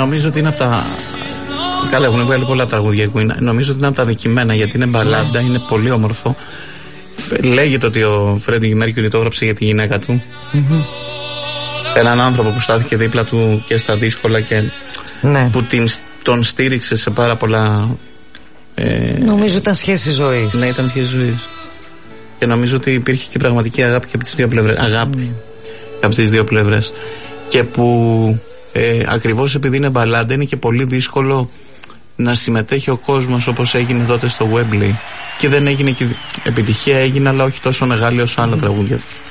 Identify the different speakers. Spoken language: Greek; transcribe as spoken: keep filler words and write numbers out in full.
Speaker 1: νομίζω ότι είναι από τα. Καλά, έχουν βγάλει πολλά τραγούδια. Νομίζω ότι είναι από τα δικημένα, γιατί είναι μπαλάντα, είναι πολύ όμορφο. Λέγεται ότι ο Φρέντι Μέρκιουρι το έγραψε για τη γυναίκα του. Mm-hmm. Έναν άνθρωπο που στάθηκε δίπλα του και στα δύσκολα και ναι. που την, τον στήριξε σε πάρα πολλά. Ε,
Speaker 2: νομίζω ήταν σχέση ζωής.
Speaker 1: Ναι, ήταν σχέση ζωής. Και νομίζω ότι υπήρχε και πραγματική αγάπη και από τις δύο πλευρές. Αγάπη mm. και από τις δύο πλευρές. Και που ε, ακριβώς επειδή είναι μπαλάντα, είναι και πολύ δύσκολο να συμμετέχει ο κόσμος όπως έγινε τότε στο Wembley. Και δεν έγινε και επιτυχία, έγινε, αλλά όχι τόσο μεγάλη όσο άλλα mm. τραγούδια τους.